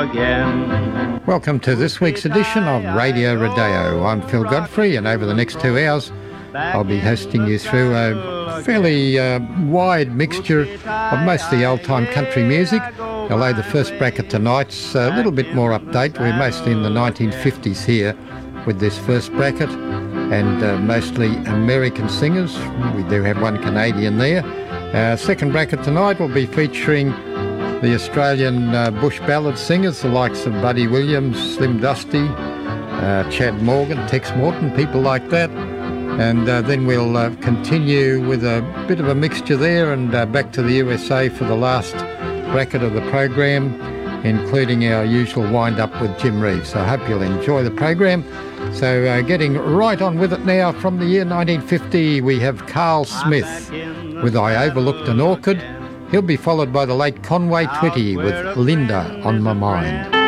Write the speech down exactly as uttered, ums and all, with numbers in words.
again. Welcome to this week's edition of Radio Rodeo. I'm Phil Godfrey, and over the next two hours I'll be hosting you through a fairly uh, wide mixture of mostly old-time country music, although the first bracket tonight's a little bit more update. We're mostly in the nineteen fifties here with this first bracket, and uh, mostly American singers. We do have one Canadian there. Uh, second bracket tonight will be featuring the Australian uh, bush ballad singers, the likes of Buddy Williams, Slim Dusty, uh, Chad Morgan, Tex Morton, people like that. And uh, then we'll uh, continue with a bit of a mixture there, and uh, back to the U S A for the last bracket of the program, including our usual wind-up with Jim Reeves. So I hope you'll enjoy the program. So uh, getting right on with it now, from the year nineteen fifty, we have Carl Smith with I Overlooked an Orchid. He'll be followed by the late Conway Twitty with Linda on My Mind.